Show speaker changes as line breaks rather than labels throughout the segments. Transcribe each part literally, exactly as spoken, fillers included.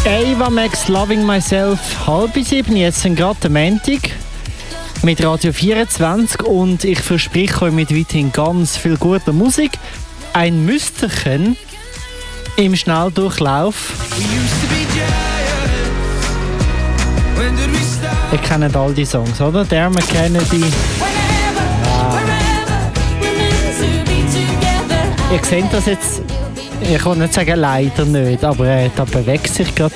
Ava Max Loving Myself, halb sieben, jetzt sind gerade der Montag mit Radio vierundzwanzig und ich verspreche euch mit weiterhin ganz viel guter Musik. Ein Müsterchen im Schnelldurchlauf. Ihr kennt all die Songs, oder? Dermot Kennedy. Ja. Ihr seht das jetzt, ich kann nicht sagen leider nicht, aber äh, da bewegt sich gerade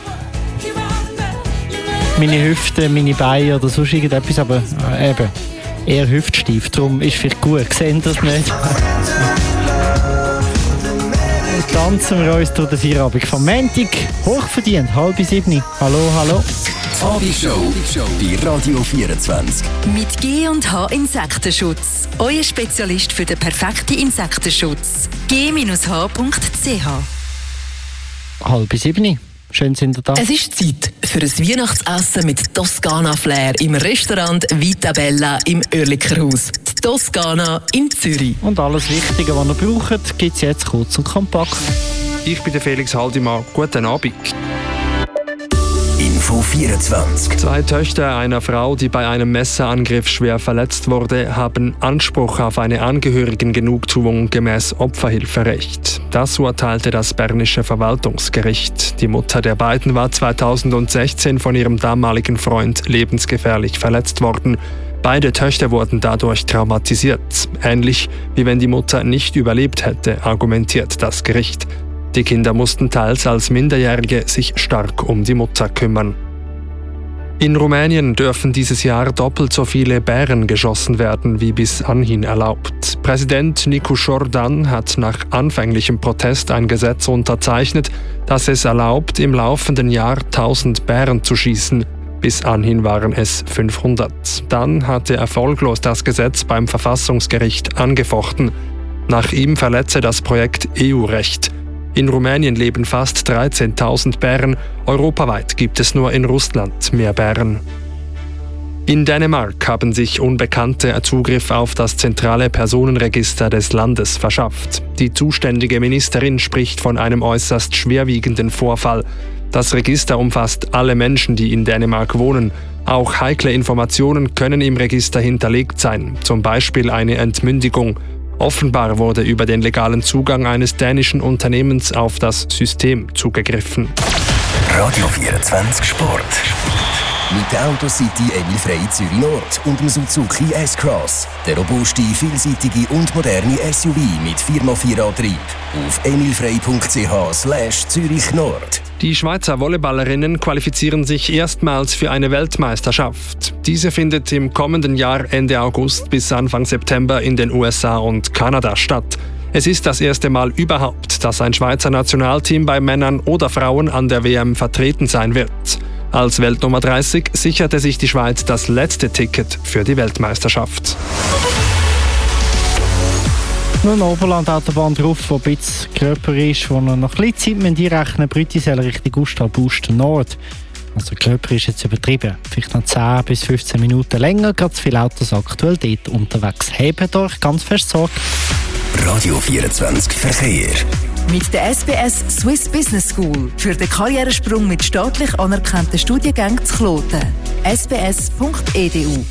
meine Hüfte, meine Beine oder sonst irgendetwas, aber äh, eben eher hüftsteif, darum ist vielleicht gut, seht das nicht. Tanzen wir uns durch den Feierabend vom Montag, hochverdient, halb sieben. Hallo, hallo.
Abendshow bei Radio vierundzwanzig.
Mit G und H Insektenschutz. Euer Spezialist für den perfekten Insektenschutz. G H Punkt C H.
Halb sieben. Schön sind ihr da.
Es ist Zeit für ein Weihnachtsessen mit Toskana-Flair im Restaurant Vita Bella im Oerlikerhaus. Die Toskana in Zürich.
Und alles Wichtige, was ihr braucht, gibt es jetzt kurz und kompakt.
Ich bin der Felix Haldimann. Guten Abend.
Info vierundzwanzig.
Zwei Töchter einer Frau, die bei einem Messerangriff schwer verletzt wurde, haben Anspruch auf eine Angehörigengenugtuung gemäß Opferhilferecht. Das urteilte das Bernische Verwaltungsgericht. Die Mutter der beiden war zweitausendsechzehn von ihrem damaligen Freund lebensgefährlich verletzt worden. Beide Töchter wurden dadurch traumatisiert. Ähnlich wie wenn die Mutter nicht überlebt hätte, argumentiert das Gericht. Die Kinder mussten teils als Minderjährige sich stark um die Mutter kümmern. In Rumänien dürfen dieses Jahr doppelt so viele Bären geschossen werden, wie bis anhin erlaubt. Präsident Nicu Jordan hat nach anfänglichem Protest ein Gesetz unterzeichnet, das es erlaubt, im laufenden Jahr tausend Bären zu schießen. Bis anhin waren es fünfhundert. Dann hatte erfolglos das Gesetz beim Verfassungsgericht angefochten. Nach ihm verletze das Projekt E U-Recht. In Rumänien leben fast dreizehntausend Bären, europaweit gibt es nur in Russland mehr Bären. In Dänemark haben sich Unbekannte Zugriff auf das zentrale Personenregister des Landes verschafft. Die zuständige Ministerin spricht von einem äußerst schwerwiegenden Vorfall. Das Register umfasst alle Menschen, die in Dänemark wohnen. Auch heikle Informationen können im Register hinterlegt sein, zum Beispiel eine Entmündigung. Offenbar wurde über den legalen Zugang eines dänischen Unternehmens auf das System zugegriffen.
Radio vierundzwanzig Sport. Mit der Autocity Emil Frey Zürich Nord und dem Suzuki S-Cross. Der robuste, vielseitige und moderne S U V mit vier mal vier Antrieb. Auf emilfrey punkt c h slash Zürich Nord.
Die Schweizer Volleyballerinnen qualifizieren sich erstmals für eine Weltmeisterschaft. Diese findet im kommenden Jahr Ende August bis Anfang September in den U S A und Kanada statt. Es ist das erste Mal überhaupt, dass ein Schweizer Nationalteam bei Männern oder Frauen an der W M vertreten sein wird. Als Weltnummer dreißig sicherte sich die Schweiz das letzte Ticket für die Weltmeisterschaft.
Nur eine Oberland-Autobahn drauf, die ein bisschen gröber ist, wo noch ein bisschen Zeit einrechnen müssen. Brütisel Richtung Gustav-Buster Nord. Also gröber ist jetzt übertrieben. Vielleicht noch zehn bis fünfzehn Minuten länger. Gerade zu viele Autos aktuell dort unterwegs. Hebt euch ganz fest Sorge.
Radio vierundzwanzig Verkehr.
Mit der S B S Swiss Business School für den Karrieresprung mit staatlich anerkannten Studiengängen zu Kloten. s b s punkt e d u.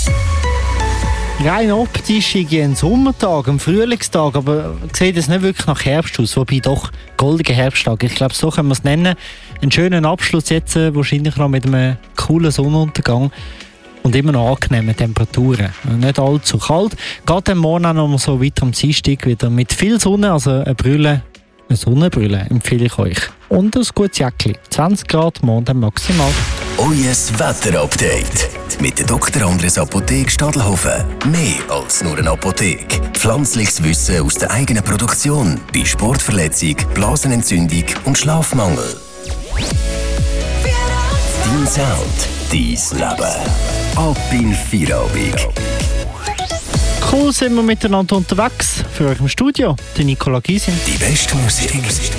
Rein optisch ein Sommertag, ein Frühlingstag, aber sieht es nicht wirklich nach Herbst aus, wobei doch goldiger Herbsttag. Ich glaube, so können wir es nennen. Einen schönen Abschluss jetzt, wahrscheinlich noch mit einem coolen Sonnenuntergang und immer noch angenehmen Temperaturen. Nicht allzu kalt. Geht am Morgen auch noch mal so weiter am Dienstag wieder mit viel Sonne, also eine Brille, eine Sonnenbrille empfehle ich euch. Und ein gutes Jäckchen. zwanzig Grad morgen maximal.
Euer Wetterupdate mit der Doktor Andres Apotheke Stadelhofen. Mehr als nur eine Apotheke. Pflanzliches Wissen aus der eigenen Produktion bei Sportverletzung, Blasenentzündung und Schlafmangel. Dein Sound, dein Leben. Ab in Feierabend.
Cool sind wir miteinander unterwegs. Für euch im Studio, der Nicola Gysin.
Die beste Musik.